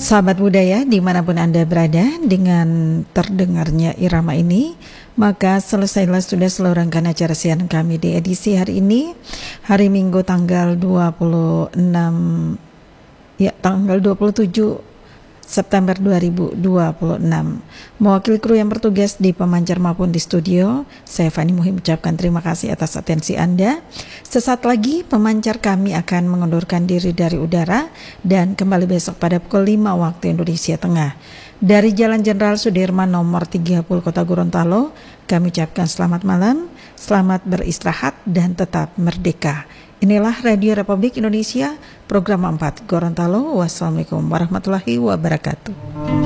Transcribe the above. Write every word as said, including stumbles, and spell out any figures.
Sahabat budaya dimanapun Anda berada, dengan terdengarnya irama ini, maka selesailah sudah seluruh rangkaian acara siaran kami di edisi hari ini, hari Minggu tanggal dua puluh enam, ya tanggal dua puluh tujuh September dua ribu dua puluh enam. Mewakili kru yang bertugas di pemancar maupun di studio, saya Fani Muhim ucapkan terima kasih atas atensi Anda. Sesaat lagi pemancar kami akan mengundurkan diri dari udara dan kembali besok pada pukul lima waktu Indonesia Tengah. Dari Jalan Jenderal Sudirman nomor tiga puluh Kota Gorontalo, kami ucapkan selamat malam, selamat beristirahat dan tetap merdeka. Inilah Radio Republik Indonesia, program empat Gorontalo. Wassalamualaikum warahmatullahi wabarakatuh.